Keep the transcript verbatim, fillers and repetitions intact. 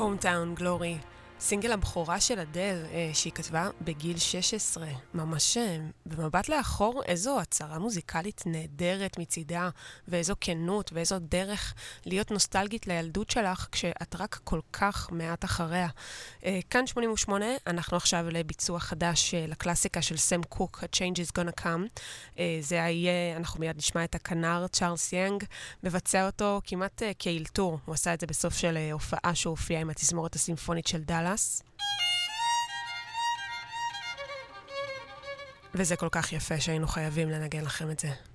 Hometown Glory, סינגל הבכורה של אדל שהיא כתבה בגיל שש עשרה, ממש במבט לאחור איזו הצהרה מוזיקלית נהדרת מצידה, ואיזו כנות ואיזו דרך להיות נוסטלגית לילדות שלך כשאת רק כל כך מעט אחריה. כאן שמונים ושמונה, אנחנו עכשיו לביצוע חדש לקלאסיקה של סם קוק, A Change is Gonna Come. זה יהיה, אנחנו מיד נשמע את הכנר צ'ארלס יאנג, מבצע אותו כמעט כאילתור, הוא עשה את זה בסוף של הופעה שהופיע עם התזמורת הסימפונית של דאלאס. וזה כל כך יפה שהיינו חייבים לנגן לכם את זה.